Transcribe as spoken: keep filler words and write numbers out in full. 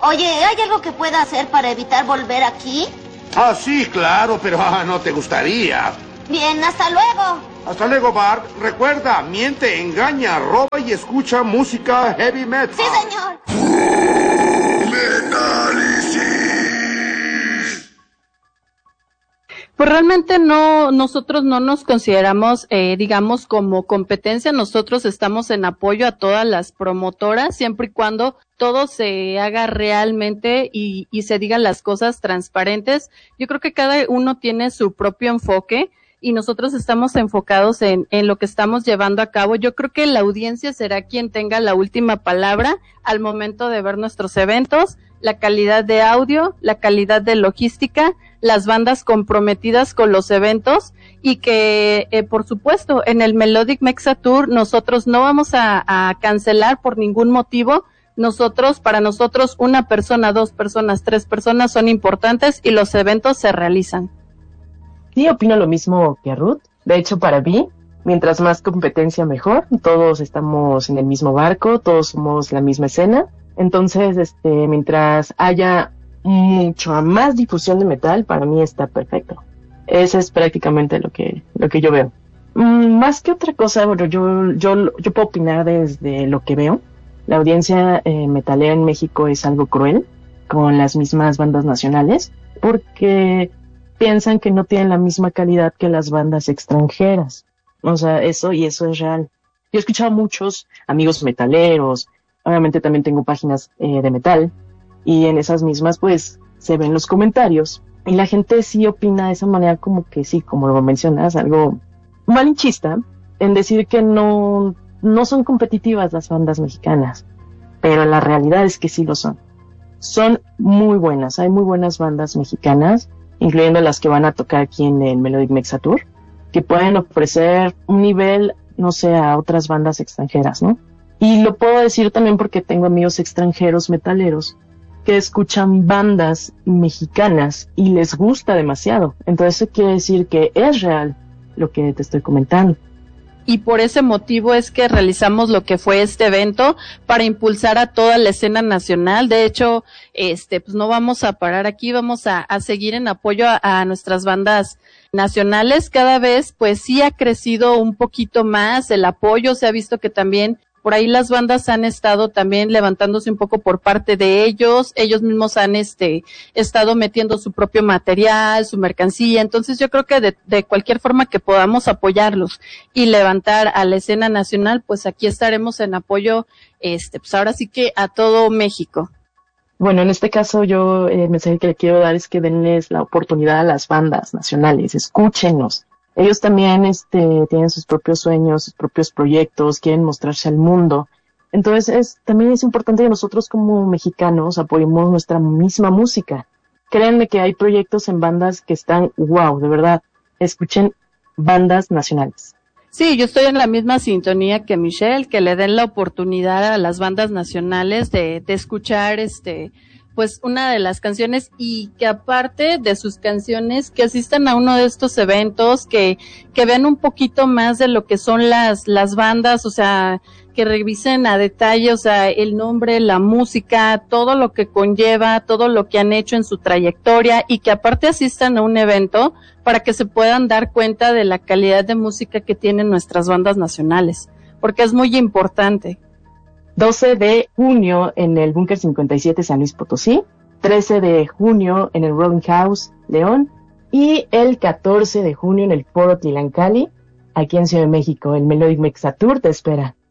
Oye, ¿hay algo que pueda hacer para evitar volver aquí? Ah, sí, claro, pero ah, no te gustaría. Bien, hasta luego. Hasta luego, Bart. Recuerda, miente, engaña, roba y escucha música heavy metal. Sí, señor. Pues realmente no, nosotros no nos consideramos, eh, digamos, como competencia. Nosotros estamos en apoyo a todas las promotoras, siempre y cuando todo se haga realmente y, y se digan las cosas transparentes. Yo creo que cada uno tiene su propio enfoque y nosotros estamos enfocados en, en lo que estamos llevando a cabo. Yo creo que la audiencia será quien tenga la última palabra al momento de ver nuestros eventos, la calidad de audio, la calidad de logística, las bandas comprometidas con los eventos y que, eh, por supuesto, en el Melodic Mexa Tour nosotros no vamos a, a cancelar por ningún motivo. Nosotros, para nosotros, una persona, dos personas, tres personas son importantes y los eventos se realizan. Sí, opino lo mismo que Ruth. De hecho, para mí, mientras más competencia mejor. Todos estamos en el mismo barco, todos somos la misma escena. Entonces, este, mientras haya mucho más difusión de metal, para mí está perfecto. Eso es prácticamente lo que, lo que yo veo. Mm, más que otra cosa, bueno, yo, yo, yo puedo opinar desde lo que veo. La audiencia eh, metalera en México es algo cruel con las mismas bandas nacionales, porque piensan que no tienen la misma calidad que las bandas extranjeras. O sea, eso y eso es real. Yo he escuchado a muchos amigos metaleros, obviamente también tengo páginas eh, de metal, y en esas mismas pues se ven los comentarios, y la gente sí opina de esa manera como que sí, como lo mencionas, algo malinchista, en decir que no, no son competitivas las bandas mexicanas, pero la realidad es que sí lo son. Son muy buenas, hay muy buenas bandas mexicanas, incluyendo las que van a tocar aquí en el Melodic Mexa Tour, que pueden ofrecer un nivel, no sé, a otras bandas extranjeras, ¿no? Y lo puedo decir también porque tengo amigos extranjeros metaleros que escuchan bandas mexicanas y les gusta demasiado. Entonces eso quiere decir que es real lo que te estoy comentando. Y por ese motivo es que realizamos lo que fue este evento para impulsar a toda la escena nacional. De hecho, este, pues no vamos a parar aquí, vamos a, a seguir en apoyo a, a nuestras bandas nacionales. Cada vez, pues sí ha crecido un poquito más el apoyo, se ha visto que también por ahí las bandas han estado también levantándose un poco por parte de ellos, ellos mismos han este estado metiendo su propio material, su mercancía. Entonces yo creo que de, de cualquier forma que podamos apoyarlos y levantar a la escena nacional, pues aquí estaremos en apoyo, este, pues ahora sí que a todo México. Bueno, en este caso yo eh, el mensaje que le quiero dar es que denles la oportunidad a las bandas nacionales, escúchenos. Ellos también este, tienen sus propios sueños, sus propios proyectos, quieren mostrarse al mundo. Entonces, es, también es importante que nosotros como mexicanos apoyemos nuestra misma música. Créanme que hay proyectos en bandas que están wow, de verdad. Escuchen bandas nacionales. Sí, yo estoy en la misma sintonía que Michelle, que le den la oportunidad a las bandas nacionales de, de escuchar este pues una de las canciones y que aparte de sus canciones que asistan a uno de estos eventos, que que vean un poquito más de lo que son las las bandas, o sea, que revisen a detalle, o sea, el nombre, la música, todo lo que conlleva, todo lo que han hecho en su trayectoria y que aparte asistan a un evento para que se puedan dar cuenta de la calidad de música que tienen nuestras bandas nacionales, porque es muy importante. doce de junio en el Búnker cincuenta y siete San Luis Potosí, trece de junio en el Rolling House León y el catorce de junio en el Foro Tlancali, aquí en Ciudad de México. El Melodic Mexa Tour te espera.